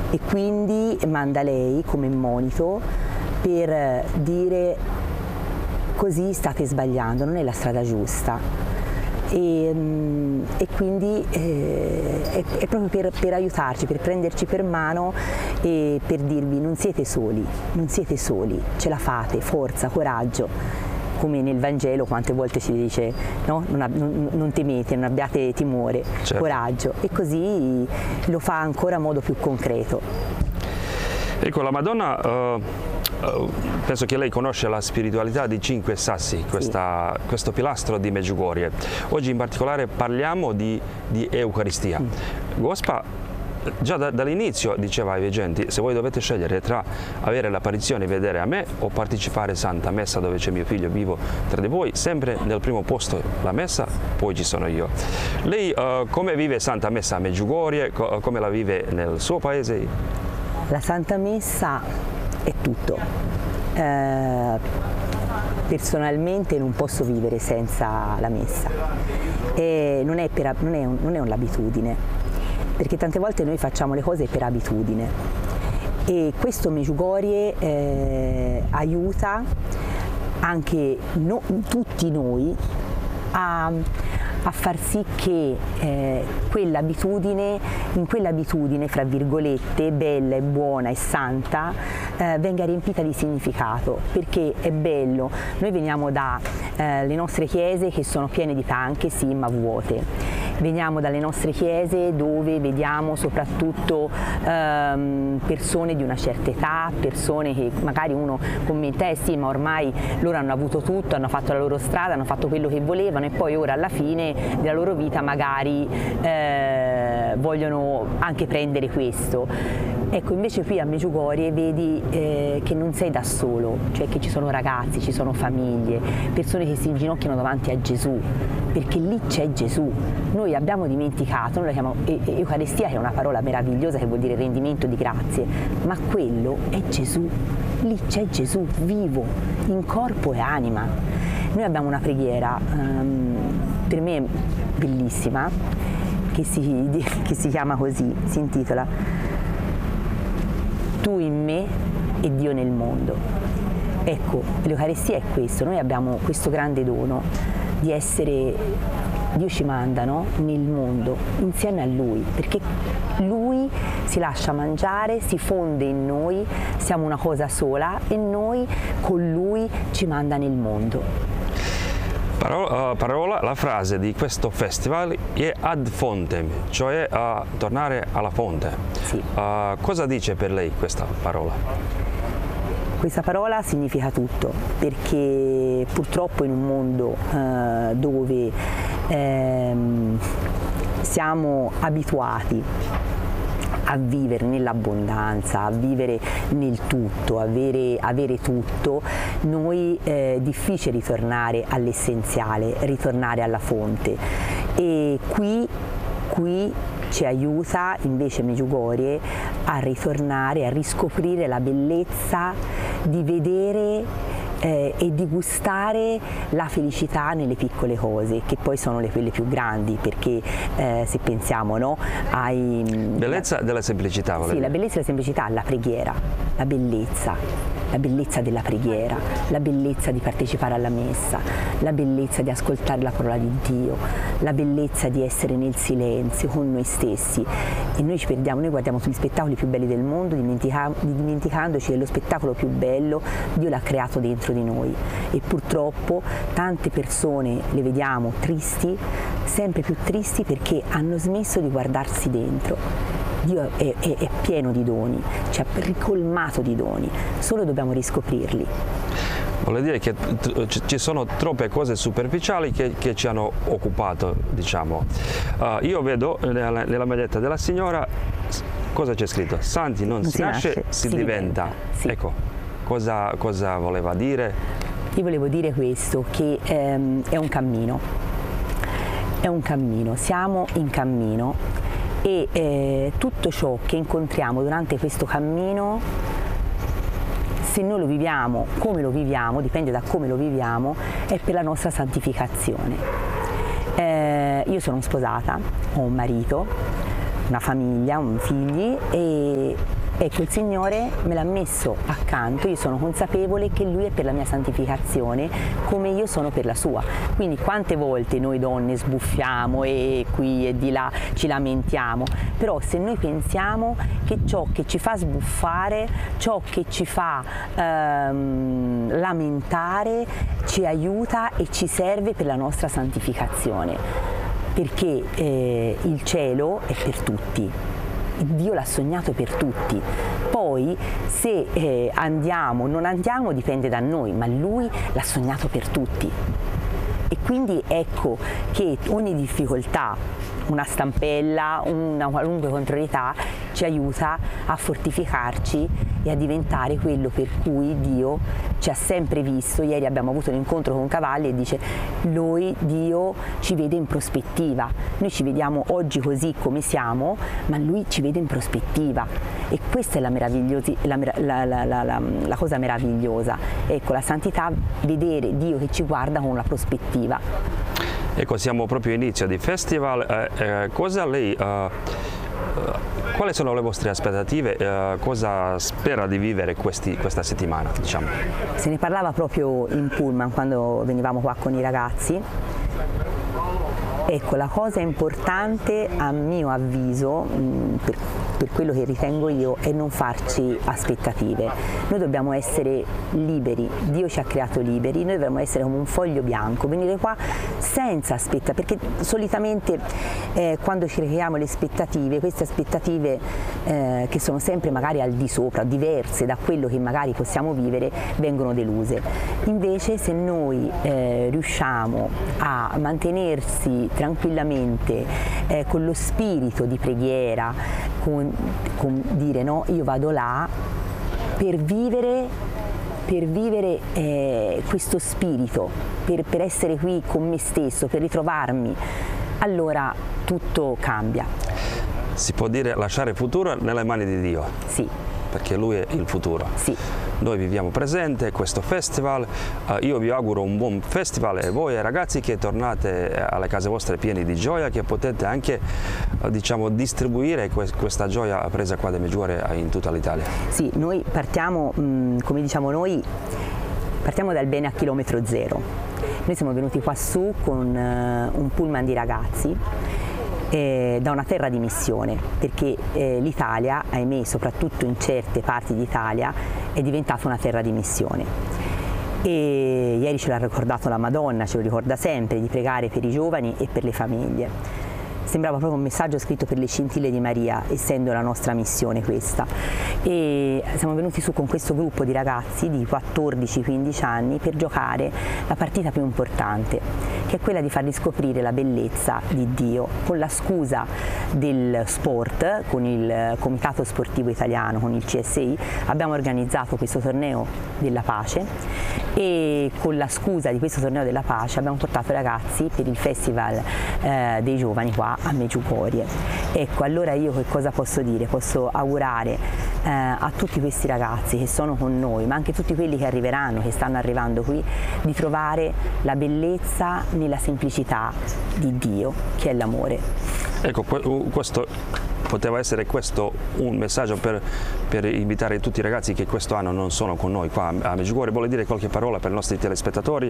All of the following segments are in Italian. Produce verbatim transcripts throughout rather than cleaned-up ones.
e quindi manda lei come monito per dire: così state sbagliando, non è la strada giusta. E, e quindi eh, è, è proprio per, per aiutarci, per prenderci per mano e per dirvi: non siete soli, non siete soli, ce la fate, forza, coraggio. Come nel Vangelo quante volte ci dice, no? non, non, non temete, non abbiate timore, certo. Coraggio, e così lo fa ancora in modo più concreto. Ecco, la Madonna, uh, uh, penso che lei conosce la spiritualità di Cinque Sassi, questa, sì. questo pilastro di Medjugorje. Oggi in particolare parliamo di, di Eucaristia. Mm. Gospa già da, dall'inizio diceva ai veggenti: se voi dovete scegliere tra avere l'apparizione e vedere a me o partecipare a Santa Messa dove c'è mio figlio vivo tra di voi, sempre nel primo posto la Messa, poi ci sono io. Lei uh, come vive Santa Messa a Medjugorje, co come la vive nel suo paese? La Santa Messa è tutto. Eh, personalmente non posso vivere senza la Messa. E non è, per, non è, un, non è un'abitudine, perché tante volte noi facciamo le cose per abitudine. E questo Medjugorje eh, aiuta anche no, tutti noi a, a far sì che eh, quell'abitudine, in quell'abitudine, fra virgolette, bella e buona e santa, eh, venga riempita di significato, perché è bello. Noi veniamo dalle eh, nostre chiese che sono piene di panche, sì, ma vuote. Veniamo dalle nostre chiese dove vediamo soprattutto ehm, persone di una certa età, persone che magari uno commenta: eh sì, ma ormai loro hanno avuto tutto, hanno fatto la loro strada, hanno fatto quello che volevano e poi ora alla fine della loro vita magari eh, vogliono anche prendere questo. Ecco, invece qui a Medjugorje vedi eh, che non sei da solo, cioè che ci sono ragazzi, ci sono famiglie, persone che si inginocchiano davanti a Gesù, perché lì c'è Gesù. Noi abbiamo dimenticato, noi la chiamiamo Eucaristia, che è una parola meravigliosa che vuol dire rendimento di grazie, ma quello è Gesù, lì c'è Gesù vivo, in corpo e anima. Noi abbiamo una preghiera, um, per me bellissima, che si, che si chiama così, si intitola Tu in me e Dio nel mondo. Ecco, l'Eucaristia è questo, noi abbiamo questo grande dono di essere, Dio ci manda, no? Nel mondo, insieme a Lui, perché Lui si lascia mangiare, si fonde in noi, siamo una cosa sola e noi con Lui ci manda nel mondo. Parola, uh, parola, la frase di questo festival è ad fontem, cioè uh, tornare alla fonte. Sì. Uh, cosa dice per lei questa parola? Questa parola significa tutto, perché purtroppo in un mondo uh, dove ehm, siamo abituati a vivere nell'abbondanza, a vivere nel tutto, avere, avere tutto, noi eh, è difficile ritornare all'essenziale, ritornare alla fonte. E qui, qui ci aiuta invece Medjugorje a ritornare, a riscoprire la bellezza di vedere Eh, e di gustare la felicità nelle piccole cose, che poi sono le, quelle più grandi, perché eh, se pensiamo, no, ai... Bellezza della semplicità, sì, la bellezza della semplicità, la preghiera, la bellezza, la bellezza della preghiera, la bellezza di partecipare alla messa, la bellezza di ascoltare la parola di Dio, la bellezza di essere nel silenzio con noi stessi. E noi ci perdiamo, noi guardiamo sugli spettacoli più belli del mondo, dimentica, dimenticandoci che lo spettacolo più bello Dio l'ha creato dentro di noi, e purtroppo tante persone le vediamo tristi, sempre più tristi, perché hanno smesso di guardarsi dentro. Dio è, è, è pieno di doni, ci ha ricolmato di doni, solo dobbiamo riscoprirli. Vuol dire che ci sono troppe cose superficiali che, che ci hanno occupato, diciamo. Uh, io vedo nella, nella maglietta della signora cosa c'è scritto: Santi non, non si, si nasce, nasce, si, si diventa. diventa. Sì. Ecco, cosa, cosa voleva dire? Io volevo dire questo, che ehm, è un cammino, è un cammino, siamo in cammino, e eh, tutto ciò che incontriamo durante questo cammino, se noi lo viviamo come lo viviamo, dipende da come lo viviamo, è per la nostra santificazione. Eh, io sono sposata, ho un marito, una famiglia, un figli, e Ecco, il Signore me l'ha messo accanto, io sono consapevole che Lui è per la mia santificazione come io sono per la sua. Quindi quante volte noi donne sbuffiamo e qui e di là ci lamentiamo, però se noi pensiamo che ciò che ci fa sbuffare, ciò che ci fa ehm, lamentare, ci aiuta e ci serve per la nostra santificazione, perché eh, il cielo è per tutti. Dio l'ha sognato per tutti, poi se eh, andiamo o non andiamo dipende da noi, ma Lui l'ha sognato per tutti. E quindi ecco che ogni difficoltà, una stampella, una qualunque contrarietà ci aiuta a fortificarci e a diventare quello per cui Dio ci ha sempre visto. Ieri abbiamo avuto un incontro con Cavalli e dice: Lui, Dio, ci vede in prospettiva. Noi ci vediamo oggi così come siamo, ma Lui ci vede in prospettiva. E questa è la, la, la, la, la, la, la cosa meravigliosa. Ecco, la santità, vedere Dio che ci guarda con la prospettiva. Ecco, siamo proprio all'inizio di festival. Eh, eh, cosa lei... Eh... Quali sono le vostre aspettative? Eh, cosa spera di vivere questi, questa settimana? Diciamo? Se ne parlava proprio in pullman quando venivamo qua con i ragazzi. Ecco, la cosa importante a mio avviso, mh, per, per quello che ritengo io, è non farci aspettative. Noi dobbiamo essere liberi, Dio ci ha creato liberi, noi dobbiamo essere come un foglio bianco, venire qua senza aspettative, perché solitamente eh, quando ci creiamo le aspettative, queste aspettative eh, che sono sempre magari al di sopra, diverse da quello che magari possiamo vivere, vengono deluse. Invece se noi eh, riusciamo a mantenersi tranquillamente eh, con lo spirito di preghiera, con, con dire no, io vado là per vivere, per vivere eh, questo spirito, per, per essere qui con me stesso, per ritrovarmi, allora tutto cambia. Si può dire lasciare il futuro nelle mani di Dio? Sì. Perché Lui è il futuro. Sì. Noi viviamo presente questo festival, uh, io vi auguro un buon festival e voi ragazzi che tornate alle case vostre pieni di gioia, che potete anche uh, diciamo, distribuire que questa gioia presa qua da Medjugorje in tutta l'Italia. Sì, noi partiamo, mh, come diciamo noi, partiamo dal bene a chilometro zero. Noi siamo venuti qua su con uh, un pullman di ragazzi Eh, da una terra di missione, perché eh, l'Italia, ahimè, soprattutto in certe parti d'Italia, è diventata una terra di missione. E ieri ce l'ha ricordato la Madonna, ce lo ricorda sempre, di pregare per i giovani e per le famiglie. Sembrava proprio un messaggio scritto per le scintille di Maria, essendo la nostra missione questa. E siamo venuti su con questo gruppo di ragazzi di quattordici quindici anni per giocare la partita più importante, che è quella di fargli scoprire la bellezza di Dio. Con la scusa del sport, con il Comitato Sportivo Italiano, con il C S I, abbiamo organizzato questo torneo della pace e con la scusa di questo torneo della pace abbiamo portato i ragazzi per il Festival eh, dei giovani qua a Medjugorje. Ecco, allora io che cosa posso dire? Posso augurare eh, a tutti questi ragazzi che sono con noi, ma anche tutti quelli che arriveranno, che stanno arrivando qui, di trovare la bellezza nella semplicità di Dio, che è l'amore. Ecco, questo poteva essere questo un messaggio per, per invitare tutti i ragazzi che questo anno non sono con noi qua a Medjugorje. Vuole dire qualche parola per i nostri telespettatori?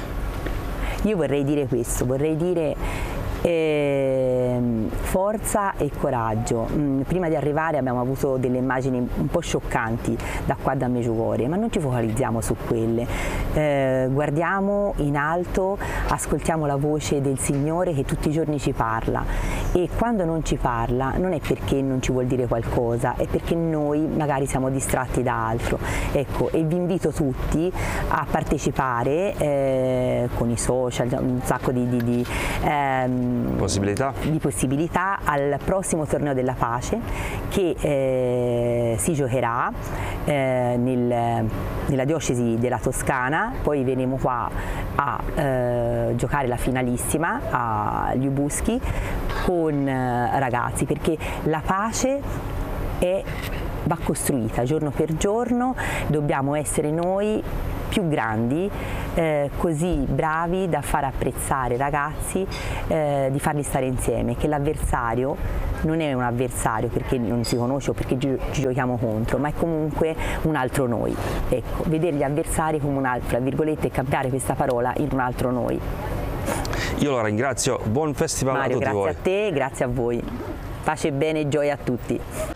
Io vorrei dire questo, vorrei dire Eh, forza e coraggio. Mm, prima di arrivare abbiamo avuto delle immagini un po' scioccanti da qua da Medjugorje, ma non ci focalizziamo su quelle. Eh, guardiamo in alto, ascoltiamo la voce del Signore che tutti i giorni ci parla, e quando non ci parla non è perché non ci vuol dire qualcosa, è perché noi magari siamo distratti da altro. Ecco, e vi invito tutti a partecipare eh, con i social, un sacco di, di, di ehm, Possibilità. di possibilità al prossimo torneo della pace che eh, si giocherà eh, nel, nella diocesi della Toscana. Poi verremo qua a eh, giocare la finalissima a Liubuschi con eh, ragazzi, perché la pace è, va costruita giorno per giorno, dobbiamo essere noi più grandi, eh, così bravi da far apprezzare i ragazzi, eh, di farli stare insieme, che l'avversario non è un avversario perché non si conosce o perché ci, ci giochiamo contro, ma è comunque un altro noi. Ecco, vedere gli avversari come un altro, tra virgolette, e cambiare questa parola in un altro noi. Io la ringrazio, buon festival Mario, a tutti grazie voi. a te, grazie a voi. Pace e bene e gioia a tutti.